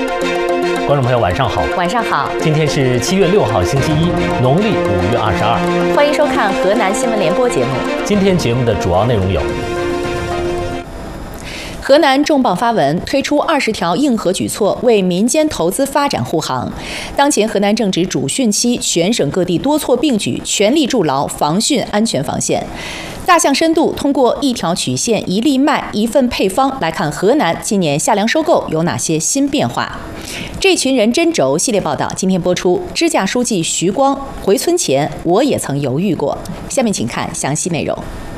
观众朋友，晚上好。 晚上好。 今天是7月6号，星期一，农历5月22。 欢迎收看河南新闻联播节目。 今天节目的主要内容有： 河南重磅发文，推出20条硬核举措，为民间投资发展护航。当前河南正值主汛期，全省各地多措并举，全力筑牢防汛安全防线。大象深度通过一条曲线、一粒麦、一份配方来看河南今年夏粮收购有哪些新变化。这群人真轴系列报道今天播出。支架书记徐光回村前，我也曾犹豫过。下面请看详细内容。